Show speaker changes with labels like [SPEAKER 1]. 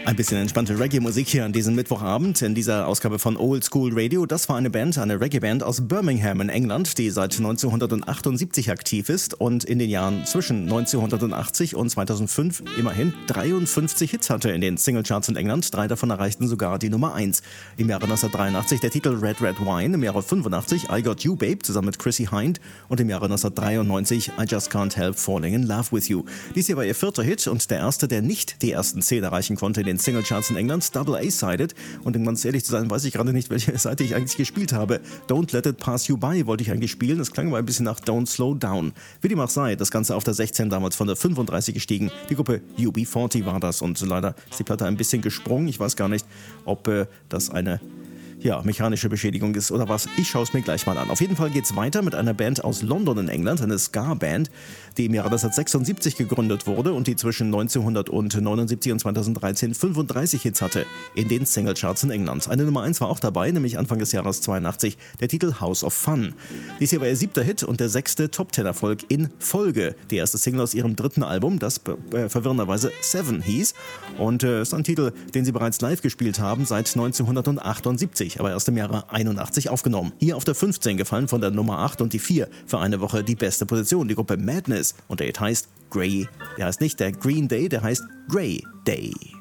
[SPEAKER 1] Ein bisschen entspannte Reggae-Musik hier an diesem Mittwochabend in dieser Ausgabe von Old School Radio. Das war eine Reggae-Band aus Birmingham in England, die seit 1978 aktiv ist und in den Jahren zwischen 1980 und 2005 immerhin 53 Hits hatte in den Singlecharts in England. 3 davon erreichten sogar die Nummer 1. Im Jahre 1983 der Titel Red Red Wine, im Jahre 85 I Got You Babe zusammen mit Chrissy Hind und im Jahre 1993 I Just Can't Help Falling in Love With You. Dies hier war ihr 4. Hit und der erste, der nicht die ersten 10 erreichen konnte in den Singlecharts in England, Double A-Sided. Und um ganz ehrlich zu sein, weiß ich gerade nicht, welche Seite ich eigentlich gespielt habe. Don't Let It Pass You By wollte ich eigentlich spielen. Das klang aber ein bisschen nach Don't Slow Down. Wie dem auch sei, das Ganze auf der 16 damals von der 35 gestiegen. Die Gruppe UB40 war das und leider ist die Platte ein bisschen gesprungen. Ich weiß gar nicht, ob das eine mechanische Beschädigung ist oder was. Ich schaue es mir gleich mal an. Auf jeden Fall geht es weiter mit einer Band aus London in England, eine Ska-Band, die im Jahre 1976 gegründet wurde und die zwischen 1979 und 2013 35 Hits hatte in den Singlecharts in England. Eine Nummer 1 war auch dabei, nämlich Anfang des Jahres 82, der Titel House of Fun. Dies hier war ihr 7. Hit und der 6. Top-10-Erfolg in Folge. Die erste Single aus ihrem 3. Album, das verwirrenderweise Seven hieß und ist ein Titel, den sie bereits live gespielt haben seit 1978. Aber erst im Jahre 81 aufgenommen. Hier auf der 15 gefallen von der Nummer 8 und die 4 für eine Woche die beste Position, die Gruppe Madness. Und der Hit heißt Grey. Der heißt nicht der Green Day, der heißt Grey Day.